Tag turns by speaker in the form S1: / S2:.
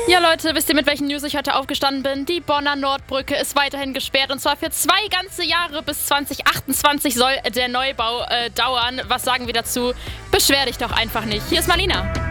S1: Ja, Leute, wisst ihr, mit welchen News ich heute aufgestanden bin? Die Bonner Nordbrücke ist weiterhin gesperrt und zwar für 2 ganze Jahre. Bis 2028 soll der Neubau dauern. Was sagen wir dazu? Beschwer dich doch einfach nicht. Hier ist Marlina.